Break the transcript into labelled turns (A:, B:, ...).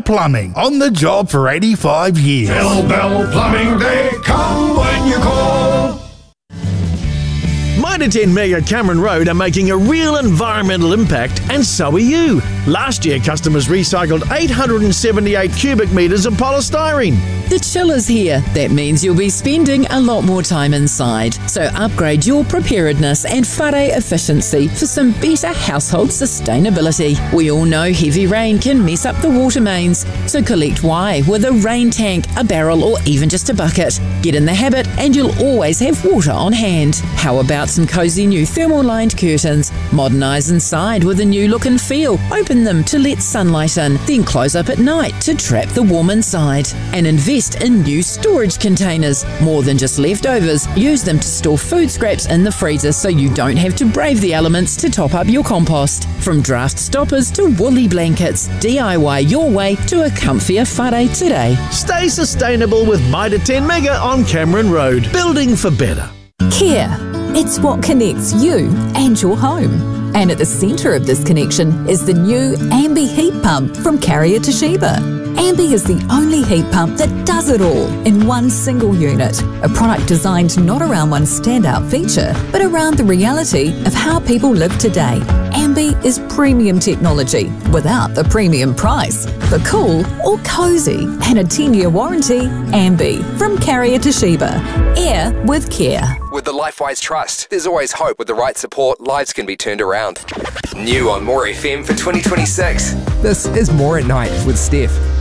A: Plumbing. On the job for 85 years.
B: Bell Plumbing, they come when you call.
C: Mitre 10 Mega Cameron Road are making a real environmental impact, and so are you. Last year, customers recycled 878 cubic metres of polystyrene.
D: The chill is here. That means you'll be spending a lot more time inside. So upgrade your preparedness and whare efficiency for some better household sustainability. We all know heavy rain can mess up the water mains. So collect why with a rain tank, a barrel, or even just a bucket. Get in the habit and you'll always have water on hand. How about some cosy new thermal-lined curtains? Modernise inside with a new look and feel. Open them to let sunlight in, then close up at night to trap the warm inside. And invest in new storage containers. More than just leftovers, use them to store food scraps in the freezer so you don't have to brave the elements to top up your compost. From draft stoppers to woolly blankets, DIY your way to a comfier whare today.
C: Stay sustainable with Mitre 10 Mega on Cameron Road. Building for better.
E: Care. It's what connects you and your home. And at the centre of this connection is the new Ambi heat pump from Carrier Toshiba. Ambi is the only heat pump that does it all in one single unit. A product designed not around one standout feature, but around the reality of how people live today. Ambi is premium technology without the premium price. For cool or cosy and a 10-year warranty, Ambi from Carrier Toshiba. Air with care.
F: With the LifeWise Trust, there's always hope. With the right support, lives can be turned around. New on More FM for 2026.
G: This is More at Night with Steph.